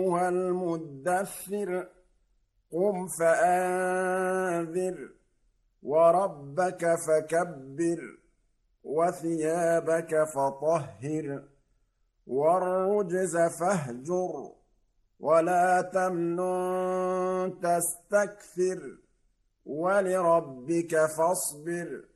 أيها المدثر قم فأنذر وربك فكبر وثيابك فطهر والرجز فاهجر ولا تمنن تستكثر ولربك فاصبر